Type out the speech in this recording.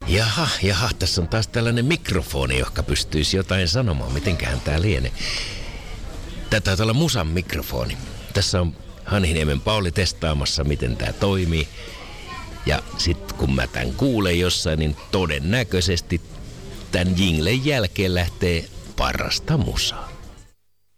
Jaha, tässä on taas tällainen mikrofoni, joka pystyisi jotain sanomaan. Mitenköhän tää lienee? Tää taitaa olla musan mikrofoni. Tässä on Hanhiniemen Pauli testaamassa, miten tää toimii. Ja sit kun mä tän kuulen jossain, niin todennäköisesti tän jinglen jälkeen lähtee parasta musaa.